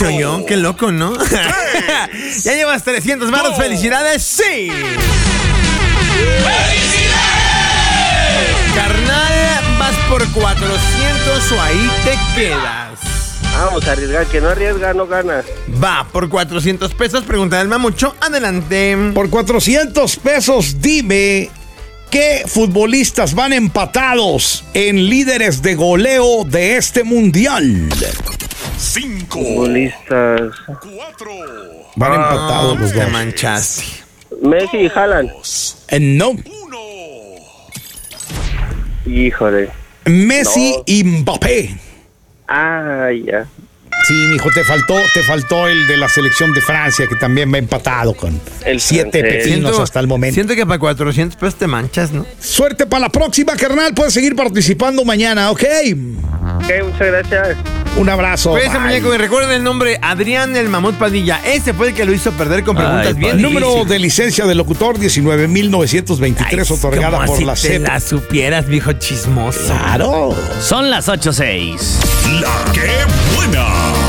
soy yo, qué loco, ¿no? Ya llevas 300 varos, felicidades, sí. ¡Felicidades! Carnal, vas por 400 o ahí te quedas. Vamos a arriesgar, que no arriesga, no gana. Va, por 400 pesos, pregunta del Mamucho, adelante. Por 400 pesos, dime qué futbolistas van empatados en líderes de goleo de este mundial. 5, Futbolistas. 4, Van empatados los Te dos. manchaste. Messi y Haaland. No. 1. Híjole. Messi No. y Mbappé. Ay, ya. Sí, mijo, te faltó el de la selección de Francia, que también va empatado con El 7 francés. pepinos hasta el momento. Siento que para 400 pesos te manchas, ¿no? Suerte para la próxima, carnal. Puedes seguir participando mañana, ¿ok? Ok, muchas gracias. Un abrazo. Cuídense, Bye. muñeco, y recuerden el nombre, Adrián el Mamut Padilla. Ese fue el que lo hizo perder con preguntas Ay, bien Número difíciles. de licencia de locutor 19,923, otorgada Como por si la te CEP. la supieras, viejo chismoso. Claro. Son las 8:06. La que buena.